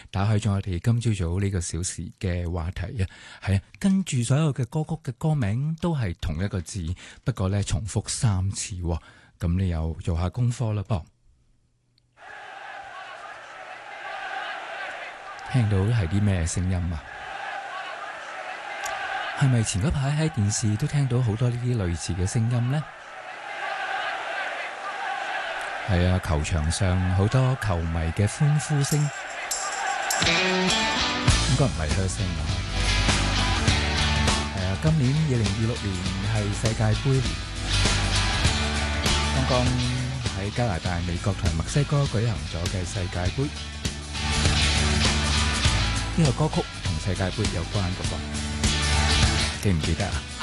打開咗我哋今朝早呢個小時嘅話題啊。係啊，跟住所有嘅歌曲嘅歌名都係同一個字，不過咧重複3次喎。咁你又做下功課啦噃。聽到係啲咩聲音啊？係咪前嗰排喺電視都聽到好多呢啲類似嘅聲音呢？係啊，球場上好多球迷嘅歡呼聲，應該唔係噓聲啊。係啊，今年2026年係世界盃年，剛剛喺加拿大、美國同墨西哥舉行咗嘅世界盃，呢個歌曲同世界盃有關嘅噃，記唔記得啊？